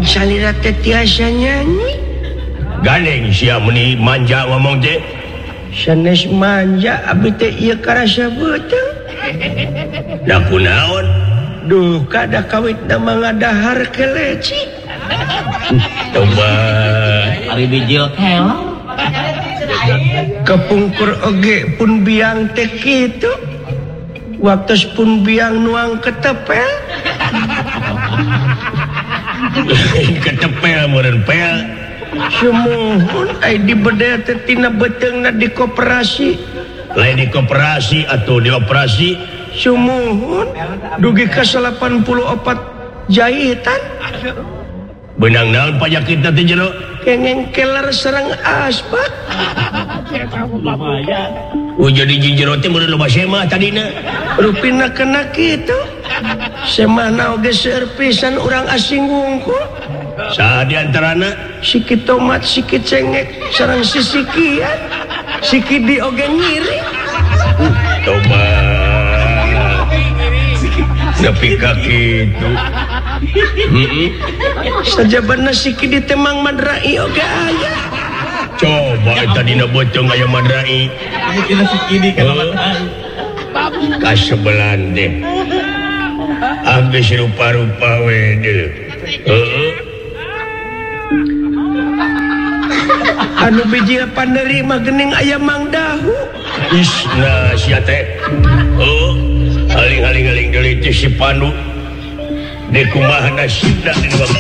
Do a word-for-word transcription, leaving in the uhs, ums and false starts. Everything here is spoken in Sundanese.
salira teh tiasa nyanyi gandeng sia meni manja ngomong teh sanes manja abdi teh ieu karasa beuteuh da kunaon duh kada kawitna mangadahar keleci coba ari bijil helm kepungkur oge pun biang teh kitu waktu pun biang nuang ketepel ketepel meureun pel semohon ai dibedea teh tina beteungna di koperasi lain di koperasi atau di operasi semohon dugi ka delapan puluh empat jahitan benang naon panyakitna teh jero kengeng keler sareng asbak oh jadi jijero teh meureun loba semah tadina rupina kena kitu semahna oge seueur pisan urang asing wungkul saha di antarana sikit tomat sikit cengek sareng sisikian sikidi oge nyiri coba nepi ka kitu heeh sajabana sikidi temang madrai oge aya coba eta dina beuteung aya madrai dina sikidi kana madrai kasebelan teh geus rupa-rupa we deui heeh anu biji panerima geuning aya Mang Dahu isna sia teh oh aling-aling aling deui teh si Pandu de kumaha nasibna di